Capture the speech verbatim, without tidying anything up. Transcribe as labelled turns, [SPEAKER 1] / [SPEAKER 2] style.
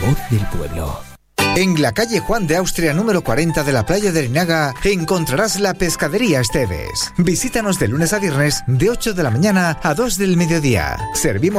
[SPEAKER 1] voz del pueblo.
[SPEAKER 2] En la calle Juan de Austria número cuarenta de la playa de Linaga encontrarás la Pescadería Esteves. Visítanos de lunes a viernes de ocho de la mañana a dos del mediodía. Servimos